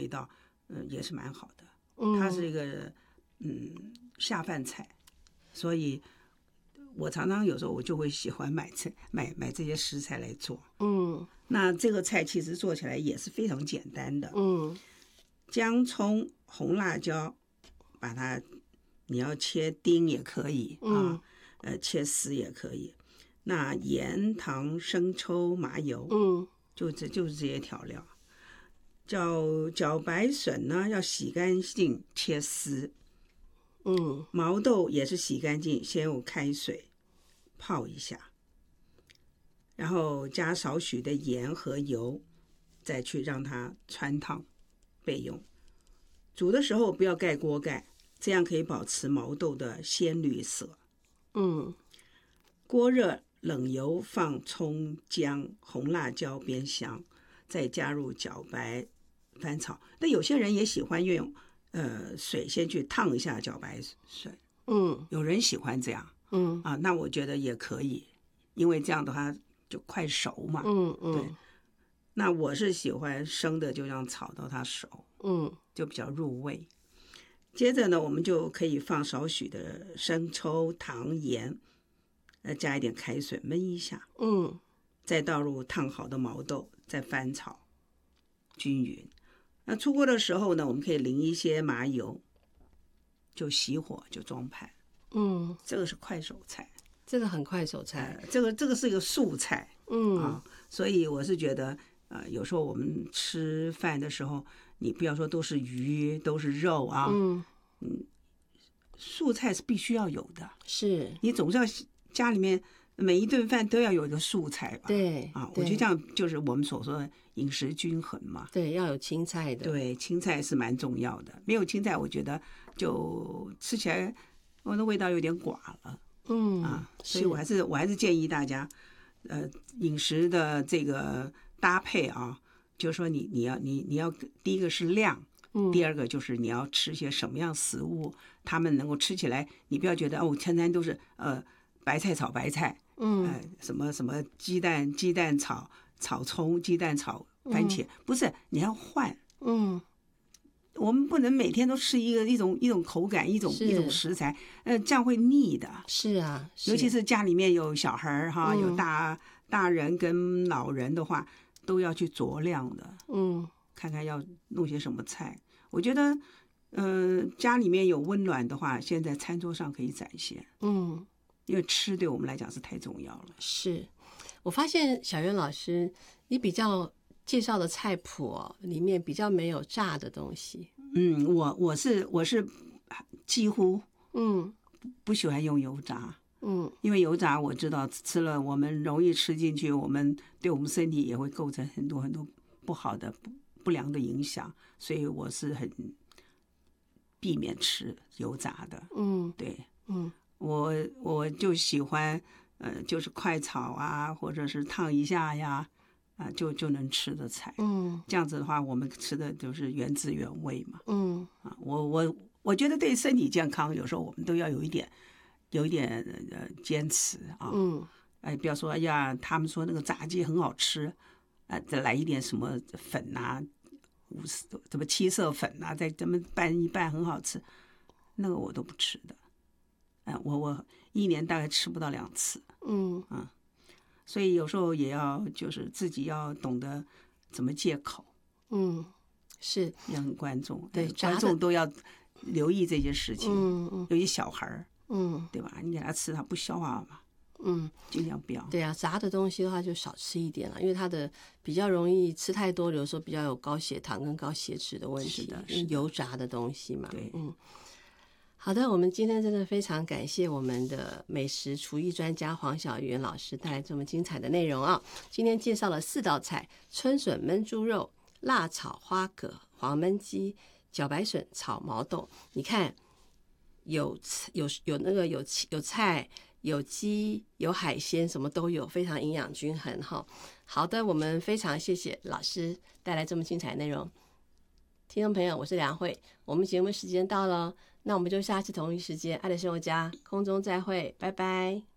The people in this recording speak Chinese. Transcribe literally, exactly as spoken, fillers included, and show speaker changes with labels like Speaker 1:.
Speaker 1: 道，嗯，也是蛮好的。
Speaker 2: 嗯，
Speaker 1: 它是一个嗯下饭菜，所以我常常有时候我就会喜欢买菜买买这些食材来做。
Speaker 2: 嗯，
Speaker 1: 那这个菜其实做起来也是非常简单的。
Speaker 2: 嗯，
Speaker 1: 姜葱、红辣椒，把它你要切丁也可以啊，呃，切丝也可以。那盐、糖、生抽、麻油，
Speaker 2: 嗯，
Speaker 1: 就这就是这些调料。茭茭白笋呢，要洗干净切丝。
Speaker 2: 嗯，
Speaker 1: 毛豆也是洗干净，先用开水泡一下，然后加少许的盐和油，再去让它穿烫备用。煮的时候不要盖锅盖，这样可以保持毛豆的鲜绿色。
Speaker 2: 嗯，
Speaker 1: 锅热，冷油放葱、姜、红辣椒煸香，再加入茭白翻炒。那有些人也喜欢用呃水先去烫一下茭白笋，
Speaker 2: 嗯，
Speaker 1: 有人喜欢这样，
Speaker 2: 嗯，
Speaker 1: 啊，那我觉得也可以，因为这样的话就快熟嘛。
Speaker 2: 嗯，嗯，
Speaker 1: 对。那我是喜欢生的，就让炒到它熟，
Speaker 2: 嗯，
Speaker 1: 就比较入味。接着呢，我们就可以放少许的生抽、糖、盐，呃，加一点开水焖一下，
Speaker 2: 嗯，
Speaker 1: 再倒入烫好的毛豆，再翻炒均匀。那出锅的时候呢，我们可以淋一些麻油，就熄火就装盘。
Speaker 2: 嗯，
Speaker 1: 这个是快手菜，
Speaker 2: 这个很快手菜，
Speaker 1: 呃、这个这个是一个素菜，
Speaker 2: 嗯
Speaker 1: 啊，所以我是觉得，呃，有时候我们吃饭的时候，你不要说都是鱼都是肉啊，
Speaker 2: 嗯，
Speaker 1: 素菜是必须要有的，
Speaker 2: 是，
Speaker 1: 你总是要家里面每一顿饭都要有一个素菜吧？
Speaker 2: 对，
Speaker 1: 啊，我
Speaker 2: 对
Speaker 1: 觉得这样就是我们所说的饮食均衡嘛。
Speaker 2: 对，要有青菜的，
Speaker 1: 对，青菜是蛮重要的，没有青菜，我觉得就吃起来我的味道有点寡了。
Speaker 2: 嗯，
Speaker 1: 啊，所以我还是我还是建议大家，呃，饮食的这个搭配啊，就是说你你要你你要第一个是量，
Speaker 2: 嗯，
Speaker 1: 第二个就是你要吃些什么样食物，他们能够吃起来，你不要觉得哦，餐餐都是呃白菜炒白菜，
Speaker 2: 嗯，
Speaker 1: 呃什么什么鸡蛋鸡蛋炒炒葱，鸡蛋炒番茄，不是，你要换，
Speaker 2: 嗯，
Speaker 1: 我们不能每天都吃一个一种一种口感一种
Speaker 2: 是
Speaker 1: 一种食材，呃，这样会腻的。
Speaker 2: 是啊，
Speaker 1: 尤其是家里面有小孩儿哈，
Speaker 2: 嗯
Speaker 1: 有大大人跟老人的话，都要去酌量的，
Speaker 2: 嗯，
Speaker 1: 看看要弄些什么菜。我觉得，呃，家里面有温暖的话，现在餐桌上可以展现，
Speaker 2: 嗯，
Speaker 1: 因为吃对我们来讲是太重要了。
Speaker 2: 是。我发现小袁老师，你比较介绍的菜谱哦，里面比较没有炸的东西。
Speaker 1: 嗯，我我是我是几乎
Speaker 2: 嗯
Speaker 1: 不喜欢用油炸，
Speaker 2: 嗯
Speaker 1: 因为油炸我知道吃了我们容易吃进去，我们对我们身体也会构成很多很多不好的不不良的影响，所以我是很避免吃油炸的。
Speaker 2: 嗯
Speaker 1: 对，
Speaker 2: 嗯
Speaker 1: 我我就喜欢呃就是快炒啊，或者是烫一下呀，啊就就能吃的菜。
Speaker 2: 嗯
Speaker 1: 这样子的话，我们吃的就是原汁原味嘛。
Speaker 2: 嗯
Speaker 1: 啊，我我我觉得对身体健康，有时候我们都要有一点有一点呃坚持啊。
Speaker 2: 嗯
Speaker 1: 哎，不要说哎呀，他们说那个炸鸡很好吃，啊，再来一点什么粉呐、五色什么七色粉呐、再这么拌一拌很好吃，那个我都不吃的。哎，我我一年大概吃不到两次，
Speaker 2: 嗯
Speaker 1: 所以有时候也要就是自己要懂得怎么戒口，
Speaker 2: 嗯，是，
Speaker 1: 也很关重。
Speaker 2: 对
Speaker 1: 哎观
Speaker 2: 炸的
Speaker 1: 众都要留意这些事情。
Speaker 2: 嗯嗯
Speaker 1: 有些小孩儿，
Speaker 2: 嗯
Speaker 1: 对吧？你给他吃，他不消化嘛，
Speaker 2: 嗯，
Speaker 1: 尽量不要。
Speaker 2: 对啊，炸的东西的话就少吃一点了，因为它的比较容易吃太多，有时候比较有高血糖跟高血脂的问题。
Speaker 1: 是的
Speaker 2: 因为油炸的东西嘛。
Speaker 1: 对，
Speaker 2: 嗯。好的，我们今天真的非常感谢我们的美食厨艺专家黄小媛老师带来这么精彩的内容啊！今天介绍了四道菜：春笋焖猪肉、辣炒花蛤、黄焖鸡、茭白笋炒毛豆。你看，有有有那个有有菜、有鸡、有海鲜，什么都有，非常营养均衡哈。好的，我们非常谢谢老师带来这么精彩的内容。听众朋友，我是梁慧，我们节目时间到了，那我们就下次同一时间爱的生活家空中再会，拜拜。